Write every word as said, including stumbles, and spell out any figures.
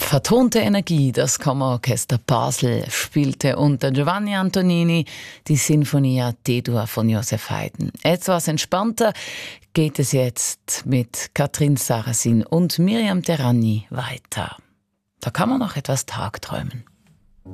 Vertonte Energie, das Kammerorchester Basel spielte unter Giovanni Antonini die Sinfonia D-Dur von Joseph Haydn. Etwas entspannter geht es jetzt mit Katrin Sarasin und Miriam Terragni weiter. Da kann man noch etwas tagträumen.